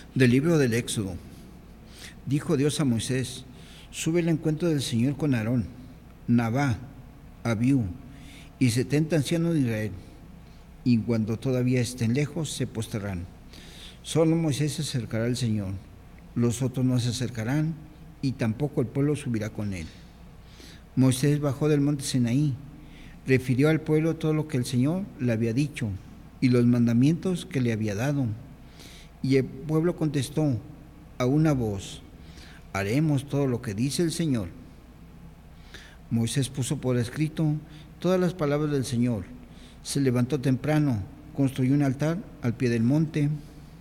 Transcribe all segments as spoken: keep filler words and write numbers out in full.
Del libro del Éxodo. Dijo Dios a Moisés: sube al encuentro del Señor con Aarón, Nabá, Abiú y setenta ancianos de Israel, y cuando todavía estén lejos se postrarán. Solo Moisés se acercará al Señor, los otros no se acercarán, y tampoco el pueblo subirá con él. Moisés bajó del monte Sinaí, refirió al pueblo todo lo que el Señor le había dicho y los mandamientos que le había dado. Y el pueblo contestó a una voz: haremos todo lo que dice el Señor. Moisés puso por escrito todas las palabras del Señor. Se levantó temprano, construyó un altar al pie del monte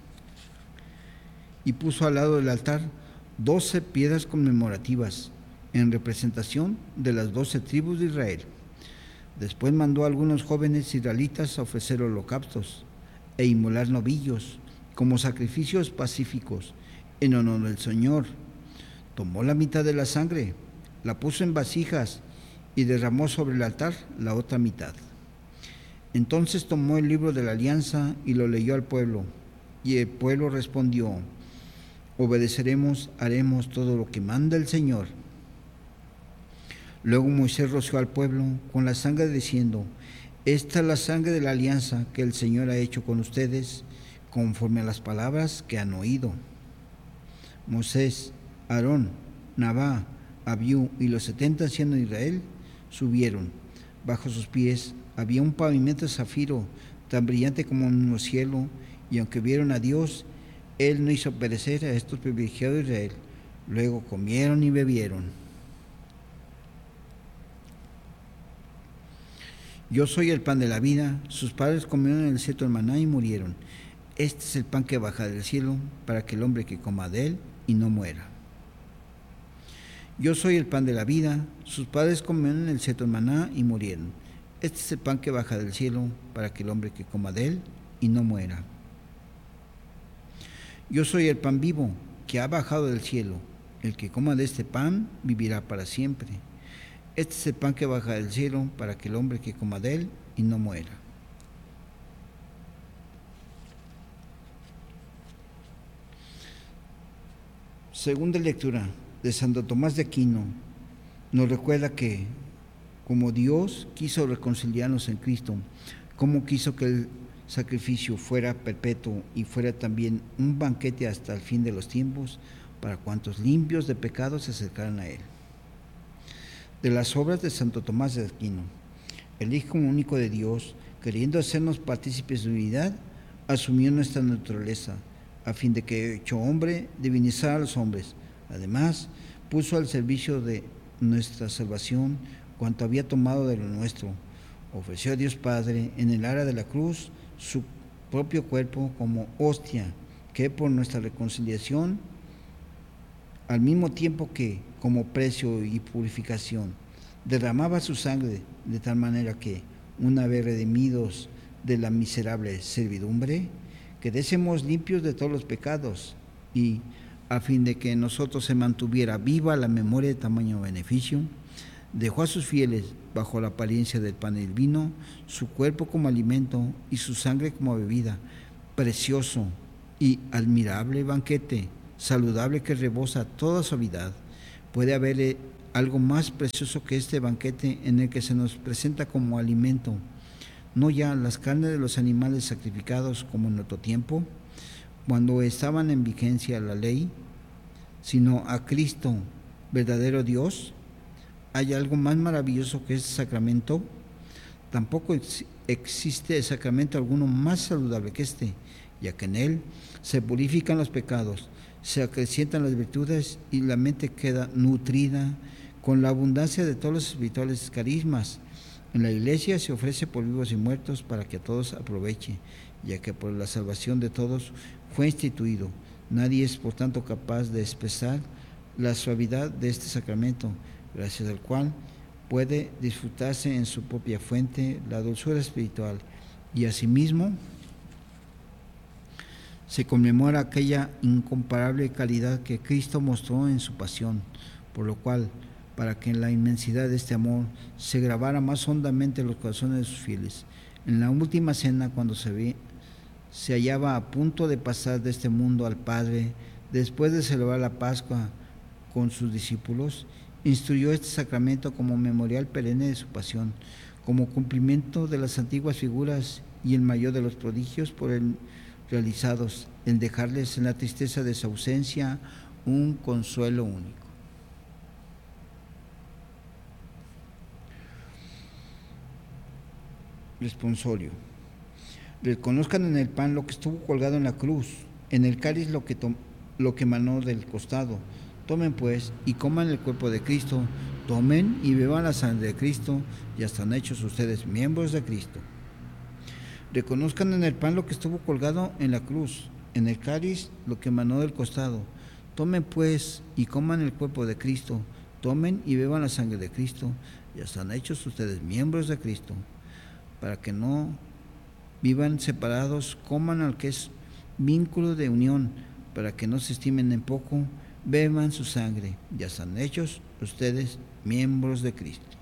y puso al lado del altar doce piedras conmemorativas en representación de las doce tribus de Israel. Después mandó a algunos jóvenes israelitas a ofrecer holocaustos e inmolar novillos como sacrificios pacíficos en honor del Señor. Tomó la mitad de la sangre, la puso en vasijas y derramó sobre el altar la otra mitad. Entonces tomó el libro de la alianza y lo leyó al pueblo, y el pueblo respondió: obedeceremos, haremos todo lo que manda el Señor. Luego Moisés roció al pueblo con la sangre diciendo: esta es la sangre de la alianza que el Señor ha hecho con ustedes, conforme a las palabras que han oído. Moisés, Aarón, Nabá, Abiú y los setenta ancianos de Israel subieron. Bajo sus pies había un pavimento de zafiro tan brillante como un cielo, y aunque vieron a Dios, Él no hizo perecer a estos privilegiados de Israel. Luego comieron y bebieron. Yo soy el pan de la vida. Sus padres comieron en el desierto el maná y murieron. Este es el pan que baja del cielo, para que el hombre que coma de él y no muera. Yo soy el pan de la vida. Sus padres comieron en el desierto el maná y murieron. Este es el pan que baja del cielo, para que el hombre que coma de él y no muera. Yo soy el pan vivo que ha bajado del cielo. El que coma de este pan vivirá para siempre. Este es el pan que baja del cielo, para que el hombre que coma de él y no muera. Segunda lectura de Santo Tomás de Aquino nos recuerda que, como Dios quiso reconciliarnos en Cristo, como quiso que el sacrificio fuera perpetuo y fuera también un banquete hasta el fin de los tiempos para cuantos limpios de pecado se acercaran a Él. De las obras de Santo Tomás de Aquino: el Hijo único de Dios, queriendo hacernos partícipes de unidad, asumió nuestra naturaleza, a fin de que, hecho hombre, divinizara a los hombres. Además, puso al servicio de nuestra salvación cuanto había tomado de lo nuestro. Ofreció a Dios Padre en el ara de la cruz su propio cuerpo como hostia, que por nuestra reconciliación, al mismo tiempo que como precio y purificación, derramaba su sangre, de tal manera que, una vez redimidos de la miserable servidumbre, quedésemos limpios de todos los pecados, y, a fin de que en nosotros se mantuviera viva la memoria de tamaño beneficio, dejó a sus fieles, bajo la apariencia del pan y el vino, su cuerpo como alimento y su sangre como bebida, precioso y admirable banquete, saludable, que rebosa toda suavidad. ¿Puede haber algo más precioso que este banquete en el que se nos presenta como alimento, no ya las carnes de los animales sacrificados como en otro tiempo, cuando estaban en vigencia la ley, sino a Cristo, verdadero Dios? ¿Hay algo más maravilloso que este sacramento? Tampoco ex- existe sacramento alguno más saludable que este, ya que en él se purifican los pecados, se acrecientan las virtudes y la mente queda nutrida con la abundancia de todos los espirituales carismas. En la Iglesia se ofrece por vivos y muertos para que a todos aproveche, ya que por la salvación de todos fue instituido. Nadie es, por tanto, capaz de expresar la suavidad de este sacramento, gracias al cual puede disfrutarse en su propia fuente la dulzura espiritual, y asimismo se conmemora aquella incomparable calidad que Cristo mostró en su pasión, por lo cual, para que en la inmensidad de este amor se grabara más hondamente en los corazones de sus fieles, en la última cena, cuando se, ve, se hallaba a punto de pasar de este mundo al Padre, después de celebrar la Pascua con sus discípulos, instruyó este sacramento como memorial perenne de su pasión, como cumplimiento de las antiguas figuras y el mayor de los prodigios por él realizados, en dejarles en la tristeza de su ausencia un consuelo único. Responsorio. Reconozcan en el pan lo que estuvo colgado en la cruz, en el cáliz lo que, lo que emanó del costado. Tomen pues y coman el cuerpo de Cristo, tomen y beban la sangre de Cristo, ya están hechos ustedes miembros de Cristo. Reconozcan en el pan lo que estuvo colgado en la cruz, en el cáliz lo que emanó del costado. Tomen pues y coman el cuerpo de Cristo, tomen y beban la sangre de Cristo, ya están hechos ustedes miembros de Cristo. Para que no vivan separados, coman al que es vínculo de unión, para que no se estimen en poco, beban su sangre, ya están hechos ustedes miembros de Cristo.